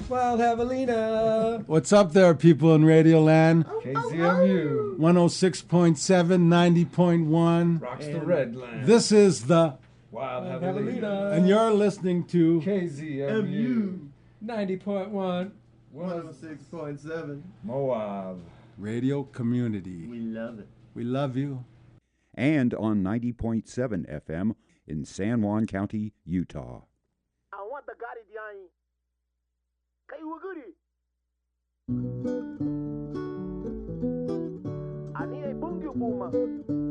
Wild Javelina. What's up there, people in Radio Land? KZMU. 106.7, 90.1. Rocks the Red Land. This is the Wild Javelina. and you're listening to KZMU. 90.1. 106.7. Moab. Radio Community. We love it. We love you. And on 90.7 FM in San Juan County, Utah. I want the Gary Diani. Kaiwaguri. I need a bungy boomer.